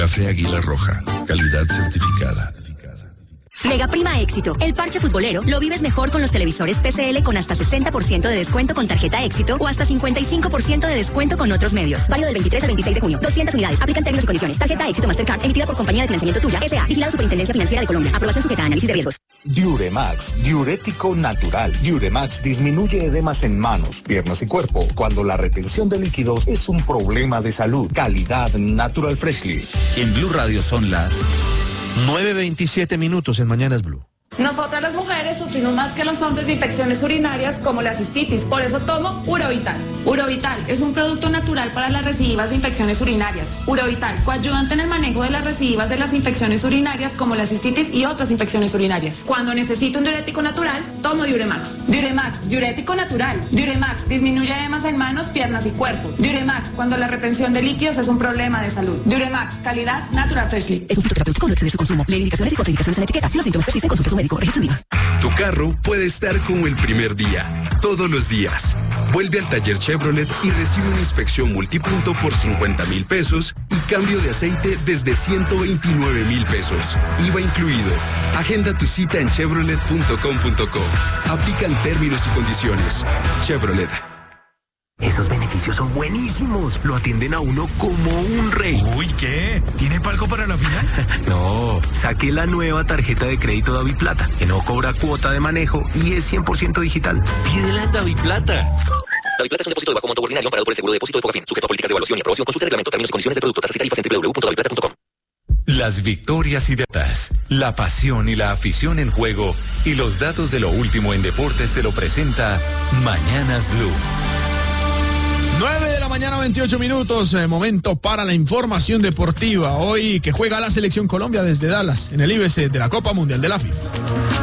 Café Águila Roja, calidad certificada. Mega Prima Éxito. El parche futbolero lo vives mejor con los televisores TCL con hasta 60% de descuento con tarjeta Éxito o hasta 55% de descuento con otros medios. Válido del 23 al 26 de junio. 200 unidades. Aplican términos y condiciones. Tarjeta Éxito Mastercard emitida por Compañía de Financiamiento Tuya, S.A. Vigilada Superintendencia Financiera de Colombia. Aprobación sujeta a análisis de riesgos. Diuremax, diurético natural. Diuremax disminuye edemas en manos, piernas y cuerpo cuando la retención de líquidos es un problema de salud. Calidad Natural Freshly. En Blue Radio son las 9:27 minutos en Mañanas Blue. Nosotras las mujeres sufrimos más que los hombres de infecciones urinarias como la cistitis, por eso tomo Urovital. Urovital es un producto natural para las recidivas de infecciones urinarias. Urovital, coayudante en el manejo de las recidivas de las infecciones urinarias como la cistitis y otras infecciones urinarias. Cuando necesito un diurético natural, tomo Diuremax. Diuremax, diurético natural. Diuremax, disminuye edemas en manos, piernas y cuerpo. Diuremax, cuando la retención de líquidos es un problema de salud. Diuremax, calidad Natural Freshly. Es un fitoterapéutico, no exceder su consumo. Lee indicaciones y contraindicaciones en la etiqueta. Si los síntomas persisten, consulte a su médico. Registro IVA. Tu carro puede estar como el primer día, todos los días. Vuelve al taller Chevrolet y recibe una inspección multipunto por 50,000 pesos y cambio de aceite desde 129,000 pesos. IVA incluido. Agenda tu cita en chevrolet.com.co. Aplican términos y condiciones. Chevrolet. Esos beneficios son buenísimos. Lo atienden a uno como un rey. Uy, ¿qué? ¿Tiene palco para la final? No, saqué la nueva tarjeta de crédito DaviPlata, que no cobra cuota de manejo y es 100% digital. Pídela en DaviPlata. DaviPlata es un depósito de bajo monto ordinario amparado por el seguro de depósito de Fogafín, sujeto a políticas de evaluación y aprobación. Consulta el reglamento, términos y condiciones del producto, tasas y tarifas en www.daviplata.com. Las victorias y derrotas, la pasión y la afición en juego y los datos de lo último en deportes se lo presenta Mañanas Blue. 9 de la mañana, 28 minutos, momento para la información deportiva. Hoy que juega la Selección Colombia desde Dallas, en el IBC de la Copa Mundial de la FIFA.